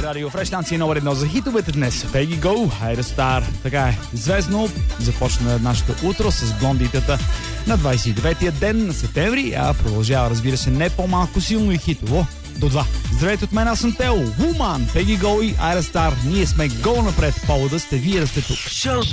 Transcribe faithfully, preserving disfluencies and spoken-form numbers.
радио. Фреш станция номер едно за хитовете днес. Peggy Go, Айде Стар. Така е, звездно започна нашето утро с блондитата на двадесет и деветия ден на септември, а продължава, разбира се, не по-малко силно и хитово до два. Здравейте от мен, аз съм Тео. Woman, Peggy Go и Айде Стар. Ние сме гол напред. Повода сте вие да сте тук.